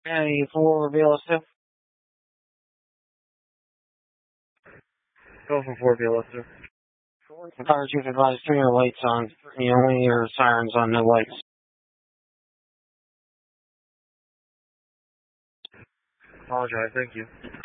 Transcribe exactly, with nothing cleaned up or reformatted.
Any four V L S two? Go for four V L S two. Fire chief advised turn your lights on. You only your sirens on, no lights. Apologize, thank you.